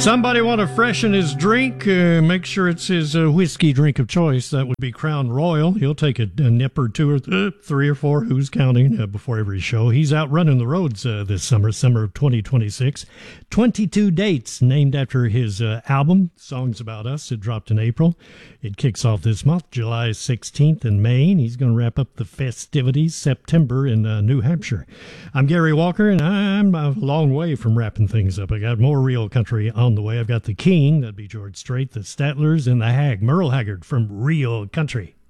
Somebody want to freshen his drink? Make sure it's his whiskey drink of choice. That would be Crown Royal. He'll take a nip or two or three or four, who's counting, before every show. He's out running the roads this summer of 2026. 22 dates named after his album, Songs About Us. It dropped in April. It kicks off this month, July 16th in Maine. He's going to wrap up the festivities September in New Hampshire. I'm Gary Walker, and I'm a long way from wrapping things up. I got more real country on the way. I've got the King, that'd be George Strait, the Statlers, and the Hag, Merle Haggard from Real Country.